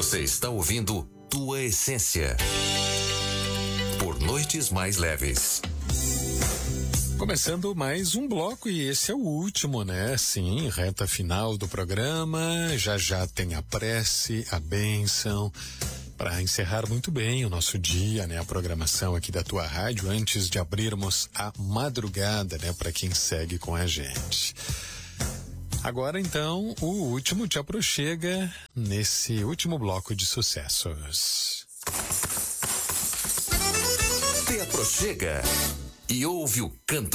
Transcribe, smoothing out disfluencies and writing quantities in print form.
Você está ouvindo Tua Essência por Noites Mais Leves. Começando mais um bloco e esse é o último, né? Sim, reta final do programa. Já tem a prece, a bênção, para encerrar muito bem o nosso dia, né? A programação aqui da tua rádio, antes de abrirmos a madrugada, né? Para quem segue com a gente. Agora, então, o último te aproxega nesse último bloco de sucessos. Te aproxega e ouve o canto